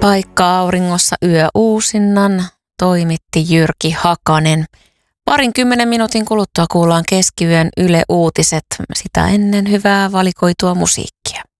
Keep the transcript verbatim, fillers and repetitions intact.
Paikka auringossa yöuusinnan toimitti Jyrki Hakanen. Parin kymmenen minuutin kuluttua kuullaan keskiyön Yle Uutiset. Sitä ennen hyvää valikoitua musiikkia.